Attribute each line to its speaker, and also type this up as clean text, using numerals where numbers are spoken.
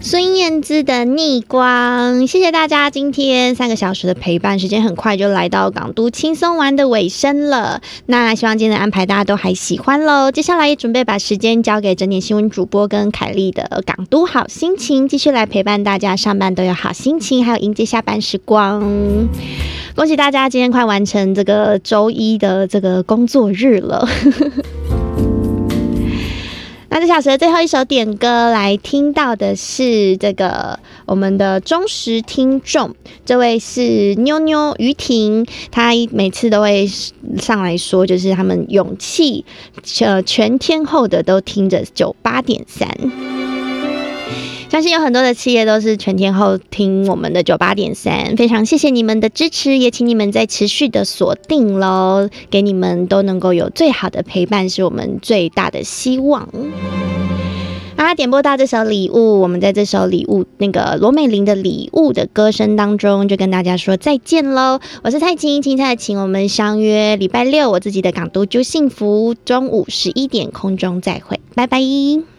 Speaker 1: 孙燕姿的逆光，谢谢大家今天3个小时的陪伴，时间很快就来到港都轻松玩的尾声了。那希望今天的安排大家都还喜欢咯，接下来也准备把时间交给整点新闻主播跟凯莉的港都好心情，继续来陪伴大家上班都有好心情，还有迎接下班时光。恭喜大家今天快完成这个周一的这个工作日了。那这小时的最后一首点歌来听到的是这个我们的忠实听众，这位是妞妞于婷，她每次都会上来说，就是他们勇气全天候的都听着98.3。相信有很多的企业都是全天候听我们的98.3，非常谢谢你们的支持，也请你们再持续的锁定咯，给你们都能够有最好的陪伴，是我们最大的希望。点播到这首礼物，我们在这首礼物那个罗美玲的礼物的歌声当中，就跟大家说再见咯。我是蔡琴，青菜请我们相约礼拜六我自己的港都就幸福，中午11点空中再会，拜拜。